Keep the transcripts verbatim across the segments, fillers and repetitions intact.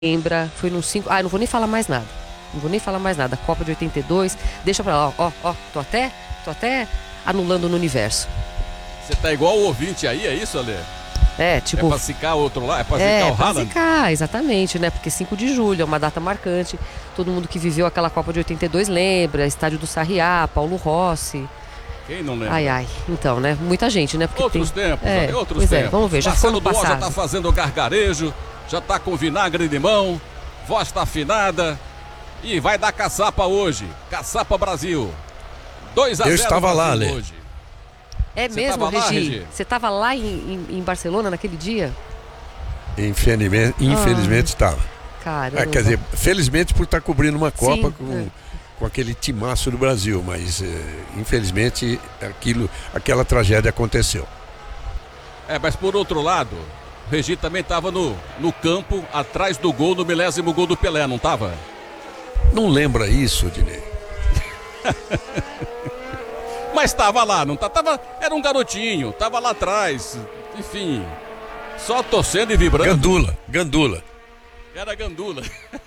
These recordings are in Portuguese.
lembra, foi num cinco... Ah, não vou nem falar mais nada. Não vou nem falar mais nada. Copa de oitenta e dois, deixa pra lá, ó, ó, tô até, tô até anulando no universo. Você tá igual o ouvinte aí, é isso, Ale? É, tipo... É pra zicar outro lá? É pra zicar é, o É, pra Haaland? zicar, exatamente, né? Porque cinco de julho é uma data marcante. Todo mundo que viveu aquela Copa de oitenta e dois lembra. Estádio do Sarriá, Paulo Rossi. Quem não lembra? Ai, ai. Então, né? Muita gente, né? Porque outros tem... tempos, é, Ale, outros pois tempos. É, vamos ver, já ficou no Marcelo Duol já passado. tá fazendo gargarejo, já tá com vinagre de mão, voz tá afinada e vai dar caçapa hoje. Caçapa Brasil. dois a zero. Eu estava lá, Brasil Ale. hoje. É Você mesmo, tava lá, Regi? Regi? Você estava lá em, em, em Barcelona naquele dia? Infelizmente, infelizmente estava. Caramba. Ah, quer dizer, felizmente por estar cobrindo uma Copa Sim, com, é. com aquele timaço do Brasil, mas eh, infelizmente aquilo, aquela tragédia aconteceu. É, mas por outro lado, o Regi também tava no, no campo, atrás do gol, no milésimo gol do Pelé, não tava? Não lembra isso, Dinei? Mas tava lá, não tá, tava, era um garotinho, tava lá atrás, enfim, só torcendo e vibrando. Gandula, Gandula. Era Gandula.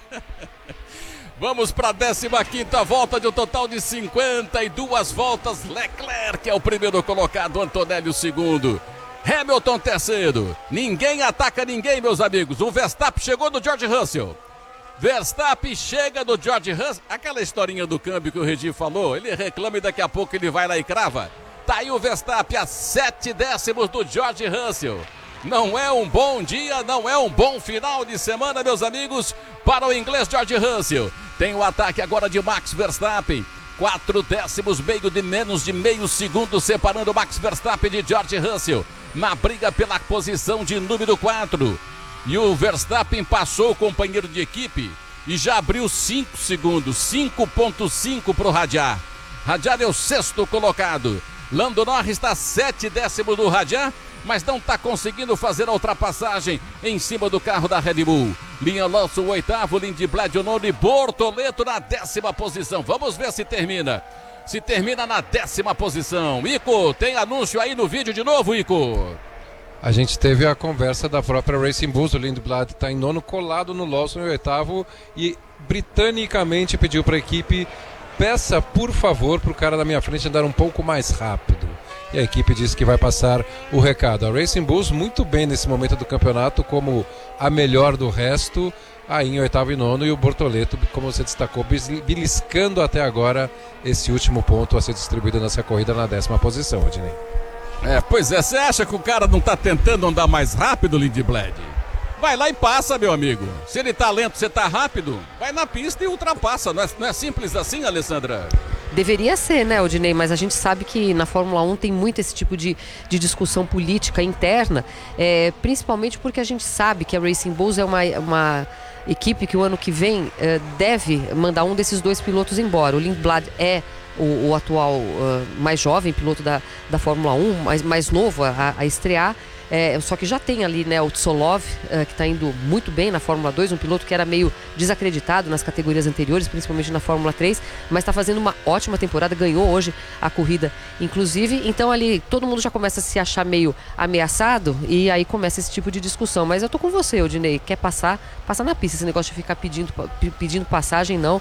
Vamos para a décima quinta volta de um total de cinquenta e duas voltas. Leclerc é o primeiro colocado, Antonelli o segundo. Hamilton terceiro. Ninguém ataca ninguém, meus amigos. O Verstappen chegou no George Russell. Verstappen chega no George Russell. Aquela historinha do câmbio que o Regi falou, ele reclama e daqui a pouco ele vai lá e crava. Tá aí o Verstappen a sete décimos do George Russell. Não é um bom dia, não é um bom final de semana, meus amigos, para o inglês George Russell. Tem o ataque agora de Max Verstappen. Quatro décimos, meio de menos de meio segundo, separando Max Verstappen de George Russell. Na briga pela posição de número quatro. E o Verstappen passou o companheiro de equipe e já abriu cinco segundos. cinco ponto cinco para o Radiar. Radiar é o sexto colocado. Lando Norris está sete décimos do Radiar, mas não está conseguindo fazer a ultrapassagem em cima do carro da Red Bull. Linha Alonso, o oitavo, Lindblad, o nono e Bortoleto na décima posição. Vamos ver se termina. Se termina na décima posição. Ico, tem anúncio aí no vídeo de novo, Ico? A gente teve a conversa da própria Racing Bulls. O Lindblad está em nono, colado no Lawson em oitavo, e britanicamente pediu para a equipe: peça por favor para o cara da minha frente andar um pouco mais rápido. E a equipe disse que vai passar o recado. A Racing Bulls muito bem nesse momento do campeonato, como a melhor do resto, aí em oitavo e nono, e o Bortoleto, como você destacou, beliscando até agora esse último ponto a ser distribuído nessa corrida na décima posição, Adnei. É, pois é, você acha que o cara não tá tentando andar mais rápido, Lindblad? Vai lá e passa, meu amigo. Se ele tá lento, você tá rápido, vai na pista e ultrapassa. Não é, não é simples assim, Alessandra? Deveria ser, né, Odinei? Mas a gente sabe que na Fórmula um tem muito esse tipo de, de discussão política interna, é, principalmente porque a gente sabe que a Racing Bulls é uma, uma equipe que o ano que vem é, deve mandar um desses dois pilotos embora. O Lindblad é o, o atual uh, mais jovem piloto da, da Fórmula um, mais, mais novo a, a estrear. É, só que já tem ali, né, o Tsolov, uh, que está indo muito bem na Fórmula dois, um piloto que era meio desacreditado nas categorias anteriores, principalmente na Fórmula três, mas está fazendo uma ótima temporada, ganhou hoje a corrida, inclusive. Então ali todo mundo já começa a se achar meio ameaçado e aí começa esse tipo de discussão. Mas eu tô com você, Odinei, quer passar, passa na pista, esse negócio de ficar pedindo, pedindo passagem, não.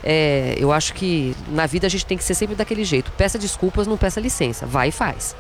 É, eu acho que na vida a gente tem que ser sempre daquele jeito, peça desculpas, não peça licença, vai e faz.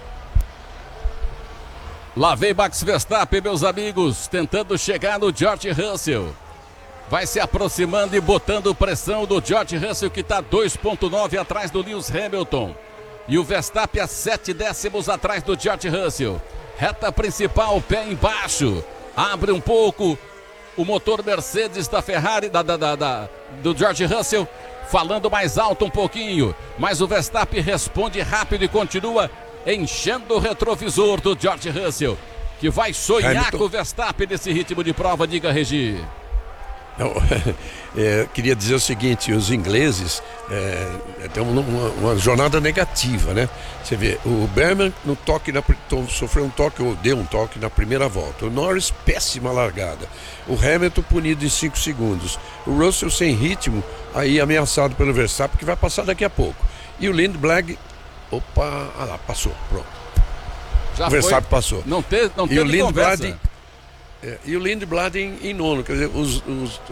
Lá vem Max Verstappen, meus amigos, tentando chegar no George Russell. Vai se aproximando e botando pressão do George Russell, que está dois ponto nove atrás do Lewis Hamilton. E o Verstappen a sete décimos atrás do George Russell. Reta principal, pé embaixo. Abre um pouco o motor Mercedes da Ferrari, da, da, da, da, do George Russell, falando mais alto um pouquinho. Mas o Verstappen responde rápido e continua enchendo o retrovisor do George Russell, que vai sonhar Hamilton com o Verstappen nesse ritmo de prova. Diga, Regi. Não, é, queria dizer o seguinte: os ingleses é, têm uma, uma jornada negativa, né? Você vê, o Berman no toque na, sofreu um toque ou deu um toque na primeira volta. O Norris, péssima largada. O Hamilton punido em cinco segundos. O Russell sem ritmo, aí ameaçado pelo Verstappen, que vai passar daqui a pouco. E o Lindblad, opa, ah lá, passou, pronto. Já o Verstappen foi, passou. Não teve, não e teve o Lindblad, conversa. É, e o Lindblad em, em nono, quer dizer, os, os,